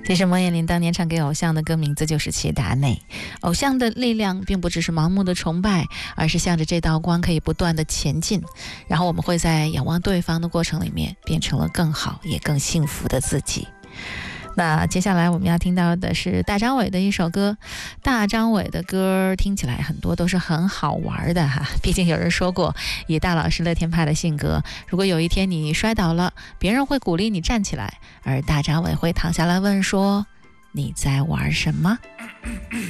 其实摩耶林当年唱给偶像的歌名字就是齐达内。偶像的力量并不只是盲目的崇拜，而是向着这道光可以不断的前进，然后我们会在仰望对方的过程里面变成了更好也更幸福的自己。那接下来我们要听到的是大张伟的一首歌。大张伟的歌听起来很多都是很好玩的哈，毕竟有人说过，以大老师乐天派的性格，如果有一天你摔倒了，别人会鼓励你站起来，而大张伟会躺下来问说，你在玩什么？